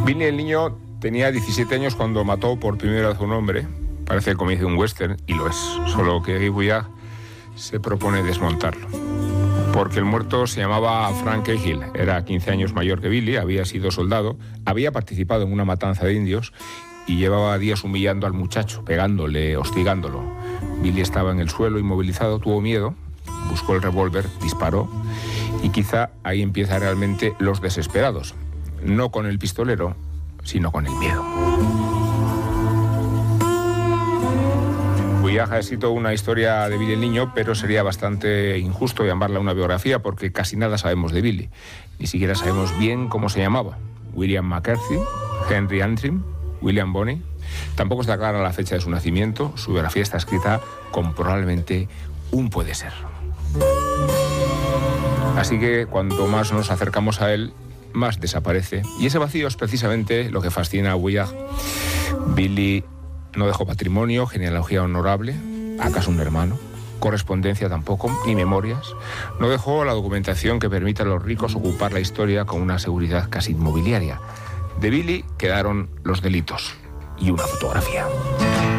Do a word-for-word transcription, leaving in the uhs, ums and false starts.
Billy el niño tenía diecisiete años cuando mató por primera vez a un hombre. Parece el comienzo de un western, y lo es. Solo que Guy Bouillard se propone desmontarlo. Porque el muerto se llamaba Frank Cahill, era quince años mayor que Billy, había sido soldado, había participado en una matanza de indios y llevaba días humillando al muchacho, pegándole, hostigándolo. Billy estaba en el suelo inmovilizado, tuvo miedo, buscó el revólver, disparó, y quizá ahí empieza realmente Los Desesperados. No con el pistolero, sino con el miedo. Bouillard ha escrito una historia de Billy el niño, pero sería bastante injusto llamarla una biografía porque casi nada sabemos de Billy. Ni siquiera sabemos bien cómo se llamaba. William McCarthy, Henry Antrim, William Bonney. Tampoco está clara la fecha de su nacimiento. Su biografía está escrita con probablemente un puede ser. Así que cuanto más nos acercamos a él, más desaparece. Y ese vacío es precisamente lo que fascina a Bouillard. Billy no dejó patrimonio, genealogía honorable, acaso un hermano, correspondencia tampoco, ni memorias. No dejó la documentación que permite a los ricos ocupar la historia con una seguridad casi inmobiliaria. De Billy quedaron los delitos y una fotografía.